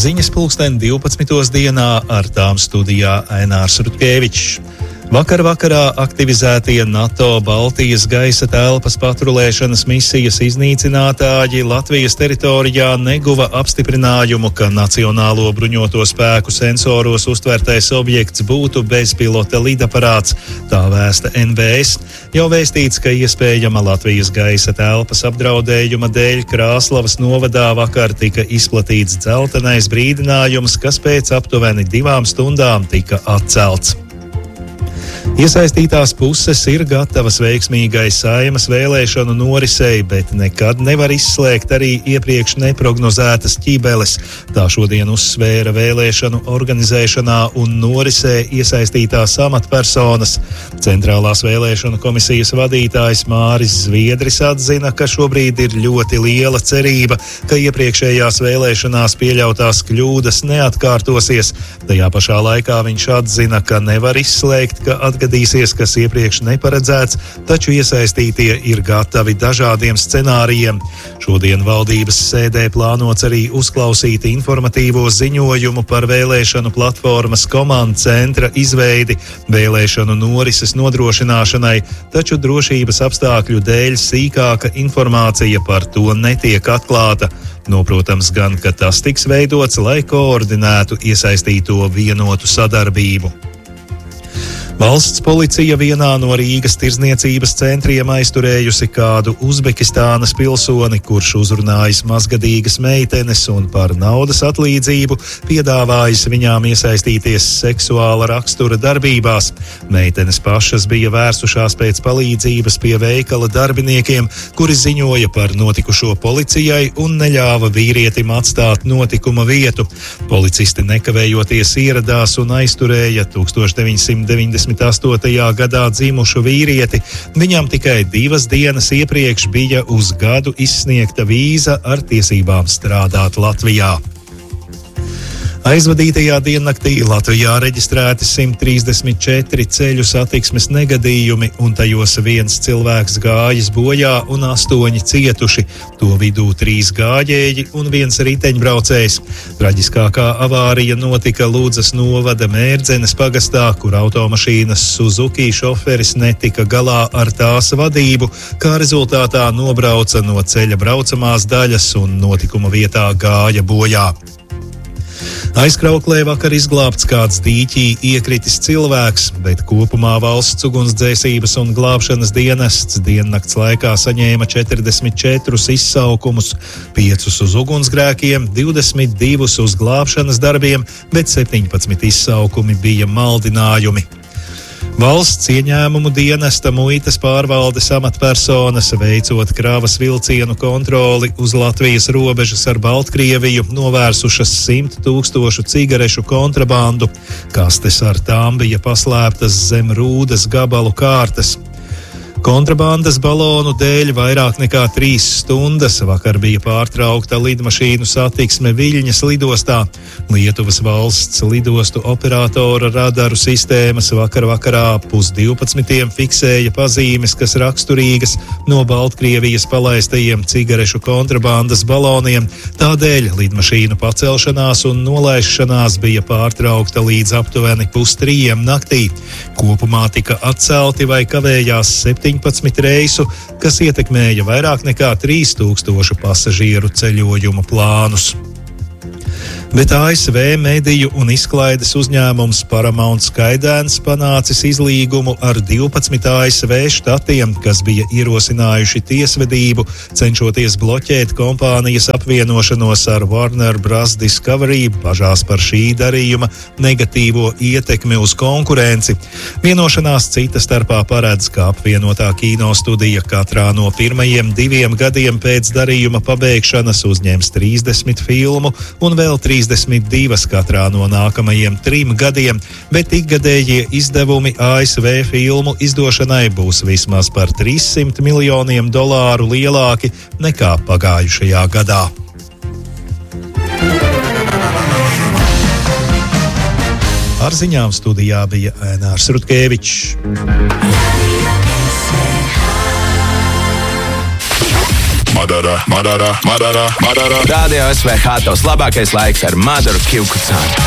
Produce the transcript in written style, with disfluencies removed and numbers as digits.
ziņas 12:12 dienā, ar tām studijā Ainārs Rutkevičs. Vakarā aktivizētie NATO Baltijas gaisa telpas patrulēšanas misijas iznīcinātāji Latvijas teritorijā neguva apstiprinājumu, ka Nacionālo bruņoto spēku sensoros uztvertais objekts būtu bezpilota lidaparāts, tā vēsta NBS. Jau vēstīts, ka iespējama Latvijas gaisa telpas apdraudējuma dēļ Krāslavas novadā vakar tika izplatīts dzeltenais brīdinājums, kas pēc aptuveni 2 stundām tika atcelts. Iesaistītās puses ir gatavas veiksmīgai Saeimas vēlēšanu norisei, bet nekad nevar izslēgt arī iepriekš neprognozētas ķibeles. Tā šodien uzsvēra vēlēšanu organizēšanā un norisē iesaistītās amatpersonas. Centrālās vēlēšanu komisijas vadītājs Māris Zviedris atzina, ka šobrīd ir ļoti liela cerība, ka iepriekšējās vēlēšanās pieļautās kļūdas neatkārtosies. Tajā pašā laikā viņš atzina, ka nevar izslēgt, ka atgadīsies, kas iepriekš neparedzēts, taču iesaistītie ir gatavi dažādiem scenārijiem. Šodien valdības sēdē plānots arī uzklausīt informatīvo ziņojumu par vēlēšanu platformas Komanda centra izveidi vēlēšanu norises nodrošināšanai, taču drošības apstākļu dēļ sīkāka informācija par to netiek atklāta. Noprotams gan, ka tas tiks veidots, lai koordinētu iesaistīto vienotu sadarbību. Valsts policija vienā no Rīgas tirdzniecības centriem aizturējusi kādu Uzbekistānas pilsoni, kurš uzrunājis mazgadīgas meitenes un par naudas atlīdzību piedāvājis viņām iesaistīties seksuāla rakstura darbībās. Meitenes pašas bija vērsušās pēc palīdzības pie veikala darbiniekiem, kuri ziņoja par notikušo policijai un neļāva vīrietim atstāt notikuma vietu. Policisti nekavējoties ieradās un aizturēja 1998. gadā dzimušu vīrieti. Viņam tikai 2 dienas iepriekš bija uz gadu izsniegta vīza ar tiesībām strādāt Latvijā. Aizvadītajā diennaktī Latvijā reģistrēti 134 ceļu satiksmes negadījumi, un tajos 1 cilvēks gājis bojā un 8 cietuši. To vidū 3 gājēji un 1 riteņbraucējs. Traģiskākā avārija notika Ludzas novada Mērdzenes pagastā, kur automašīnas Suzuki šoferis netika galā ar tās vadību, kā rezultātā nobrauca no ceļa braucamās daļas un notikuma vietā gāja bojā. Aizkrauklē vakar izglābts kāds dīķī iekritis cilvēks, bet kopumā valsts ugunsdzēsības un glābšanas dienests diennakts laikā saņēma 44 izsaukumus, 5 uz ugunsgrēkiem, 22 uz glābšanas darbiem, bet 17 izsaukumi bija maldinājumi. Valsts ieņēmumu dienesta muitas pārvaldes amatpersonas, veicot kravas vilcienu kontroli uz Latvijas robežas ar Baltkrieviju, novērsušas 100 000 cigarešu kontrabandu. Kastes ar tām bija paslēptas zem Rūdas gabalu kārtas. Kontrabandas balonu dēļ vairāk nekā 3 stundas vakar bija pārtraukta lidmašīnu satiksme Viļņas lidostā. Lietuvas valsts lidostu operatora radaru sistēmas vakarā 11:30 fiksēja pazīmes, kas raksturīgas no Baltkrievijas palaistajiem cigarešu kontrabandas baloniem. Tādēļ lidmašīnu pacelšanās un nolaišanās bija pārtraukta līdz aptuveni 2:30 naktī. Kopumā tika atcelti vai kavējās 17 reisu, kas ietekmēja vairāk nekā 3000 pasažieru ceļojumu plānus. Bet ASV mediju un izklaides uzņēmums Paramount Skydance panācis izlīgumu ar 12 ASV štatiem, kas bija ierosinājuši tiesvedību, cenšoties bloķēt kompānijas apvienošanos ar Warner Bros. Discovery, bažās par šī darījuma negatīvo ietekmi uz konkurenci. Vienošanās cita starpā paredz, ka apvienotā kinostudija katrā no pirmajiem 2 gadiem pēc darījuma pabeigšanas uzņems 30 filmu un vēl 32 katrā no nākamajiem 3 gadiem, bet ikgadējie izdevumi ASV filmu izdošanai būs vismaz par $300 miljoniem lielāki nekā pagājušajā gadā. Ar ziņām studijā bija Ainārs Rutkevičs. Madara. Radio SVH tavs labākais laiks ar Madaru Kivkucānu.